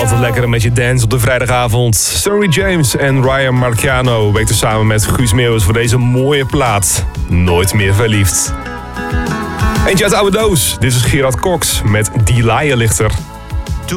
Altijd lekker met je dance op de vrijdagavond. Story James en Ryan Marciano werkten samen met Guus Meeuwis voor deze mooie plaat. Nooit meer verliefd. Eentje uit de oude doos. Dit is Gerard Cox met Die Laaienlichter.